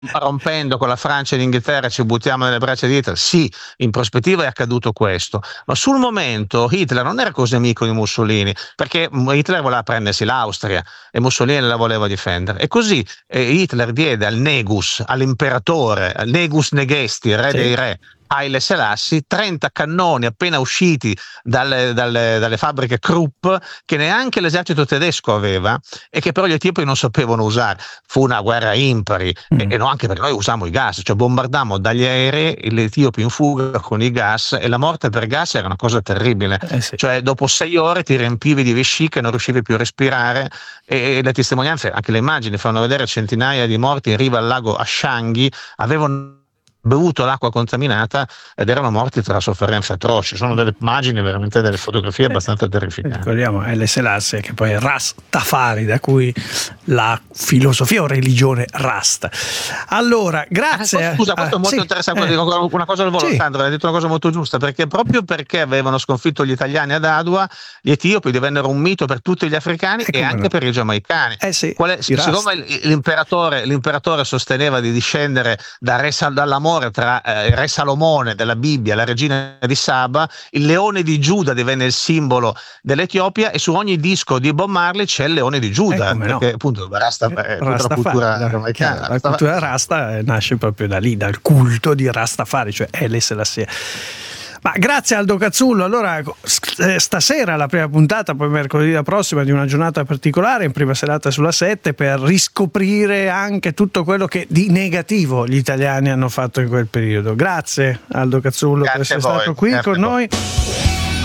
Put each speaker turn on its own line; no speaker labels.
rompendo con la Francia e l'Inghilterra ci buttiamo nelle braccia di Hitler. Sì, in prospettiva è accaduto questo, ma sul momento Hitler non era così amico di Mussolini, perché Hitler voleva prendersi l'Austria e Mussolini la voleva difendere, e così Hitler diede al Negus, all'imperatore, al Negus Negesti, re dei re, Haile Selassie, 30 cannoni appena usciti dalle fabbriche Krupp, che neanche l'esercito tedesco aveva e che però gli etiopi non sapevano usare. Fu una guerra impari, e no, anche perché noi usammo i gas, cioè bombardammo dagli aerei gli etiopi in fuga con i gas, e la morte per gas era una cosa terribile. Cioè dopo 6 ore ti riempivi di vesciche, non riuscivi più a respirare, e le testimonianze, anche le immagini, fanno vedere centinaia di morti in riva al lago Ascianghi, avevano bevuto l'acqua contaminata ed erano morti tra sofferenze atroci. Sono delle immagini, veramente delle fotografie abbastanza terrificanti.
Ricordiamo Haile Selassie, che poi è Rastafari, da cui la filosofia o religione Rasta. Allora, grazie.
Scusa, questo è molto interessante. Una cosa al volo, Sandro, hai detto una cosa molto giusta, perché proprio perché avevano sconfitto gli italiani ad Adua, gli etiopi divennero un mito per tutti gli africani e anche per i giamaicani. Siccome l'imperatore sosteneva di discendere dall'amore tra il re Salomone della Bibbia, la regina di Saba, il leone di Giuda divenne il simbolo dell'Etiopia, e su ogni disco di Bob Marley c'è il leone di Giuda, perché appunto tutta la cultura giamaicana.
La cultura Rasta nasce proprio da lì, dal culto di Rastafari, cioè Haile Selassie. Ma grazie Aldo Cazzullo. Allora, stasera la prima puntata, poi mercoledì la prossima, di una giornata particolare, in prima serata sulla 7, per riscoprire anche tutto quello che di negativo gli italiani hanno fatto in quel periodo. Grazie Aldo Cazzullo per essere stato qui con noi.